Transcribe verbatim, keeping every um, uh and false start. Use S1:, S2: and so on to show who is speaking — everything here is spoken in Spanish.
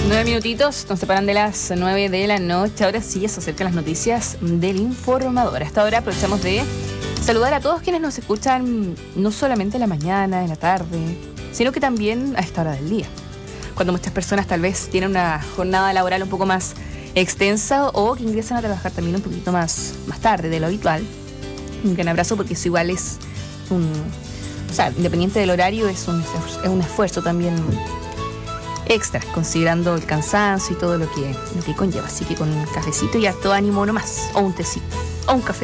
S1: Nueve minutitos nos separan de las nueve de la noche. Ahora sí, ya se acercan las noticias del informador. A esta hora aprovechamos de saludar a todos quienes nos escuchan no solamente en la mañana, en la tarde, sino que también a esta hora del día, cuando muchas personas tal vez tienen una jornada laboral un poco más extensa o que ingresan a trabajar también un poquito más, más tarde de lo habitual. Un gran abrazo, porque eso igual es un... O sea, independiente del horario, es un, es un esfuerzo también extra, considerando el cansancio y todo lo que, lo que conlleva. Así que con un cafecito y harto ánimo nomás, o un tecito, o un café.